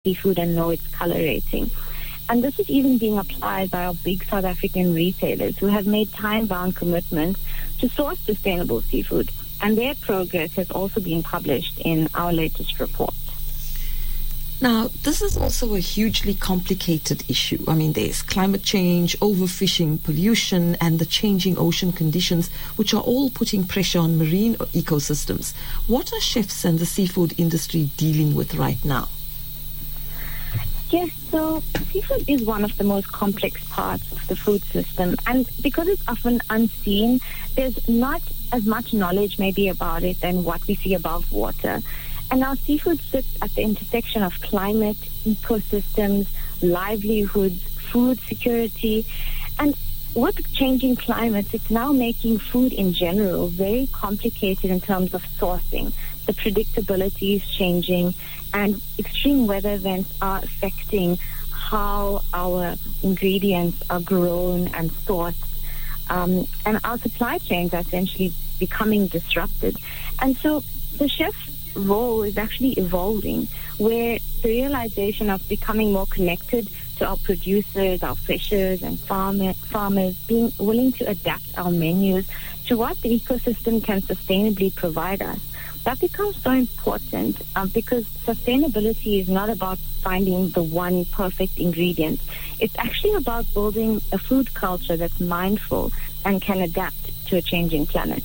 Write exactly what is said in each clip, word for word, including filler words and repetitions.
seafood and know its color rating. And this is even being applied by our big South African retailers who have made time-bound commitments to source sustainable seafood. And their progress has also been published in our latest report. Now, this is also a hugely complicated issue. I mean, there's climate change, overfishing, pollution, and the changing ocean conditions, which are all putting pressure on marine ecosystems. What are chefs and the seafood industry dealing with right now? Yes, so seafood is one of the most complex parts of the food system, and because it's often unseen, there's not as much knowledge maybe about it than what we see above water. And our seafood sits at the intersection of climate, ecosystems, livelihoods, food security, and with changing climates, it's now making food in general very complicated in terms of sourcing. The predictability is changing, and extreme weather events are affecting how our ingredients are grown and sourced. Um, and our supply chains are essentially becoming disrupted. And so the chef's role is actually evolving, where the realization of becoming more connected to our producers, our fishers and farmer, farmers, being willing to adapt our menus to what the ecosystem can sustainably provide us. That becomes so important um, because sustainability is not about finding the one perfect ingredient. It's actually about building a food culture that's mindful and can adapt to a changing planet.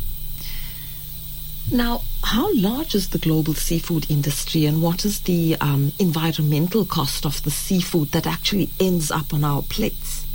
Now, how large is the global seafood industry, and what is the um, environmental cost of the seafood that actually ends up on our plates?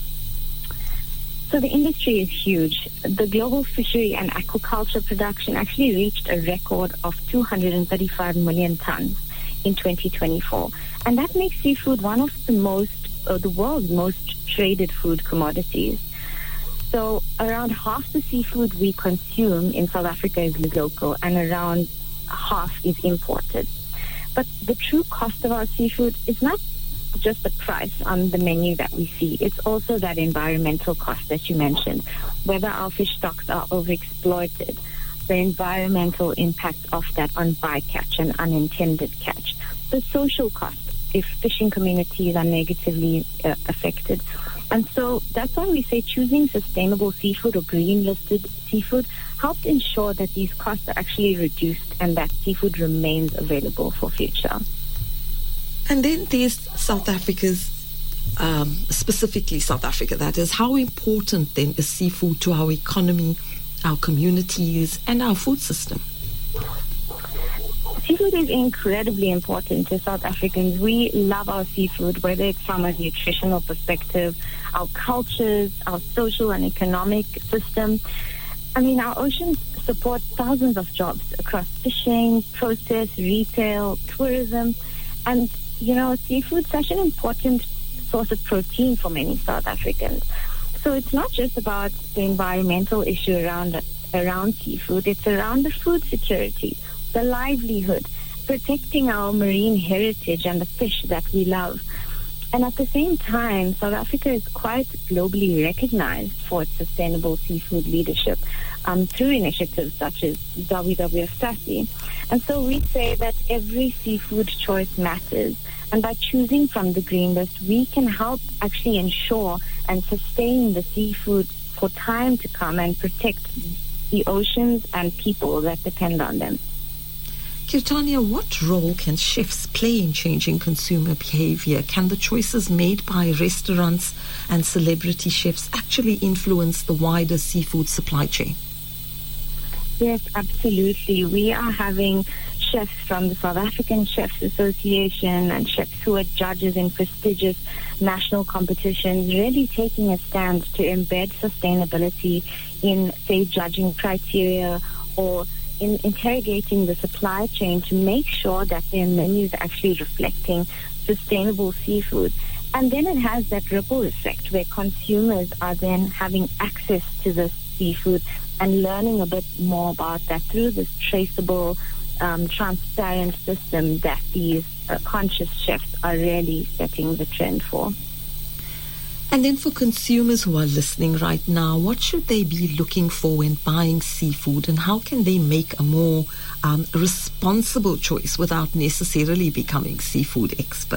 So the industry is huge. The global fishery and aquaculture production actually reached a record of two hundred thirty-five million tons in twenty twenty-four. And that makes seafood one of the most, or the world's most traded food commodities. So around half the seafood we consume in South Africa is local, and around half is imported. But the true cost of our seafood is not just the price on the menu that we see. It's also that environmental cost that you mentioned, whether our fish stocks are overexploited, the environmental impact of that on bycatch and unintended catch, the social cost if fishing communities are negatively uh, affected. And so that's why we say choosing sustainable seafood or green-listed seafood helps ensure that these costs are actually reduced and that seafood remains available for future. And then there's South Africa's, um, specifically South Africa, that is. How important then is seafood to our economy, our communities, and our food system? Seafood is incredibly important to South Africans. We love our seafood, whether it's from a nutritional perspective, our cultures, our social and economic system. I mean, our oceans support thousands of jobs across fishing, process, retail, tourism, and, you know, seafood is such an important source of protein for many South Africans. So it's not just about the environmental issue around around seafood, it's around the food security, the livelihood, protecting our marine heritage and the fish that we love. And at the same time, South Africa is quite globally recognized for its sustainable seafood leadership um, through initiatives such as W W F SASSI. And so we say that every seafood choice matters. And by choosing from the green list, we can help actually ensure and sustain the seafood for time to come and protect the oceans and people that depend on them. Kirtania, what role can chefs play in changing consumer behavior? Can the choices made by restaurants and celebrity chefs actually influence the wider seafood supply chain? Yes, absolutely. We are having chefs from the South African Chefs Association and chefs who are judges in prestigious national competitions really taking a stand to embed sustainability in, say, judging criteria or in interrogating the supply chain to make sure that their menu is actually reflecting sustainable seafood. And then it has that ripple effect where consumers are then having access to this seafood and learning a bit more about that through this traceable, um, transparent system that these uh, conscious chefs are really setting the trend for. And then for consumers who are listening right now, what should they be looking for when buying seafood, and how can they make a more um, responsible choice without necessarily becoming seafood experts?